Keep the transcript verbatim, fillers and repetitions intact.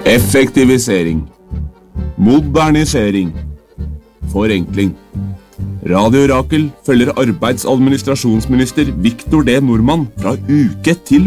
Effektivisering, modernisering, forenkling. Radio Rakel følger arbeidsadministrasjonsminister Victor D. Normann fra uke til